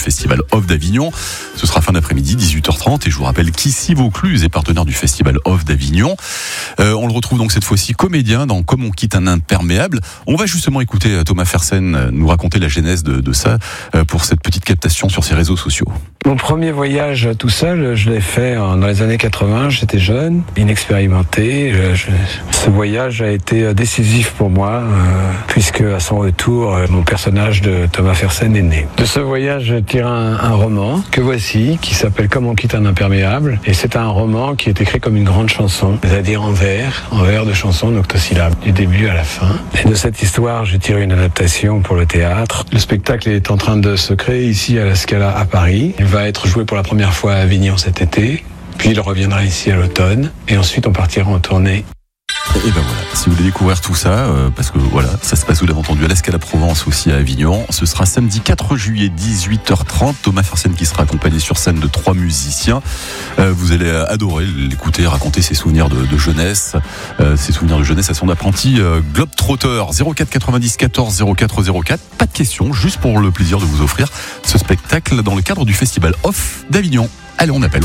festival Off d'Avignon. Ce sera fin d'après-midi, 18h30. Et je vous rappelle qu'Issy Vaucluse est partenaire du festival Off d'Avignon. On le retrouve donc cette fois-ci comédien dans Comme on quitte un imperméable. On va justement écouter Thomas Fersen nous raconter la genèse de ça pour cette petite captation sur ses réseaux sociaux. Mon premier voyage tout seul, je l'ai fait dans les années 80. J'étais jeune, inexpérimenté. Ce voyage a été décisif pour moi, puisque à son retour, mon personnage de Thomas Fersen est né. De ce voyage, je tire un roman que voici, qui s'appelle Comme on quitte un imperméable. Et c'est un roman qui est écrit comme une grande chanson, c'est-à-dire en vers de chanson, en octosyllabes, du début à la fin. Et de cette histoire, j'ai tiré une adaptation pour le théâtre. Le spectacle est en train de se créer ici à la Scala à Paris. Il va être joué pour la première fois à Avignon cet été, puis il reviendra ici à l'automne, et ensuite on partira en tournée. Et ben voilà, si vous voulez découvrir tout ça, parce que voilà, ça se passe, vous l'avez entendu, à la Scala Provence aussi à Avignon. Ce sera samedi 4 juillet 18h30. Thomas Fersen qui sera accompagné sur scène de 3 musiciens. Vous allez adorer l'écouter, raconter ses souvenirs de jeunesse, ses souvenirs de jeunesse à son apprenti globetrotter. 04 90 14 04 04. Pas de questions, juste pour le plaisir de vous offrir ce spectacle dans le cadre du festival Off d'Avignon. Allez, on appelle.